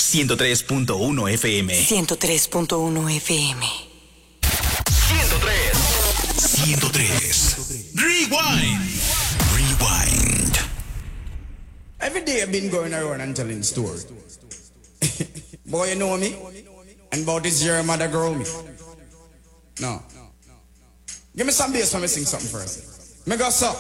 103.1 FM. 103.1 FM. 103. Rewind. Rewind. Every day I've been going around and telling stories. Boy, you know me? And about this year, mother grow me. No. Give me some bass when me sing something first. Me go so.